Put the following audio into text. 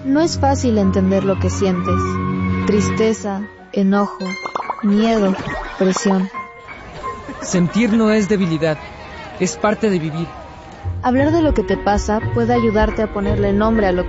No es fácil entender lo que sientes. Tristeza, enojo, miedo, presión. Sentir no es debilidad, es parte de vivir. Hablar de lo que te pasa puede ayudarte a ponerle nombre a lo